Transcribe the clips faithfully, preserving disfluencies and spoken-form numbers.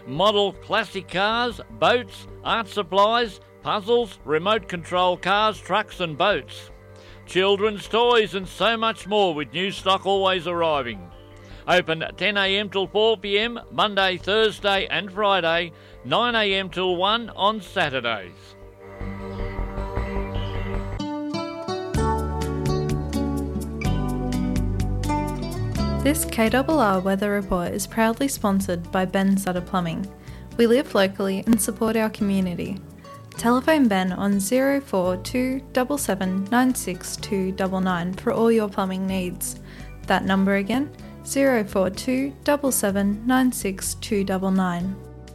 model classic cars, boats, art supplies, puzzles, remote control cars, trucks and boats. Children's toys and so much more with new stock always arriving. Open ten a m till four p m, Monday, Thursday and Friday, nine a m till one on Saturdays. This K R R Weather Report is proudly sponsored by Ben Sutter Plumbing. We live locally and support our community. Telephone Ben on zero four two seven seven nine six two nine nine for all your plumbing needs. That number again, zero four two seven seven nine six two nine nine.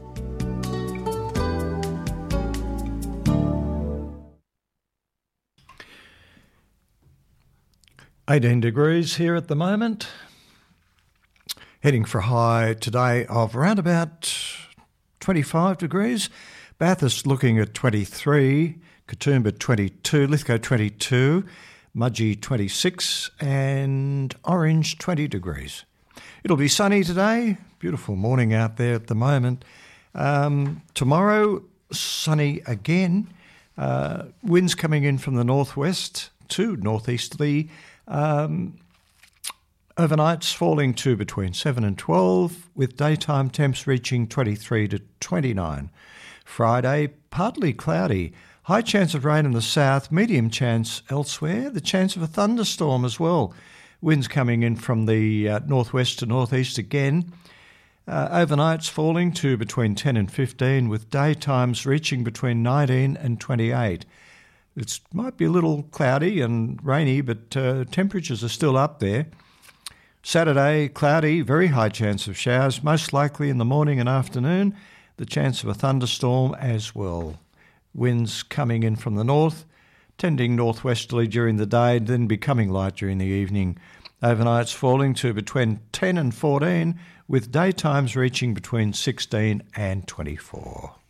eighteen degrees here at the moment. Heading for a high today of around about twenty-five degrees. Bathurst looking at twenty-three, Katoomba twenty-two, Lithgow twenty-two, Mudgee twenty-six and Orange twenty degrees. It'll be sunny today. Beautiful morning out there at the moment. Um, tomorrow, sunny again. Uh, winds coming in from the northwest to northeasterly. Um, overnights falling to between seven and twelve, with daytime temps reaching twenty-three to twenty-nine. Friday, partly cloudy. High chance of rain in the south, medium chance elsewhere. The chance of a thunderstorm as well. Winds coming in from the uh, northwest to northeast again. Uh, overnights falling to between ten and fifteen, with daytimes reaching between nineteen and twenty-eight. It might be a little cloudy and rainy, but uh, temperatures are still up there. Saturday, cloudy, very high chance of showers, most likely in the morning and afternoon. The chance of a thunderstorm as well. Winds coming in from the north, tending northwesterly during the day, then becoming light during the evening. Overnights falling to between ten and fourteen, with daytimes reaching between sixteen and twenty-four.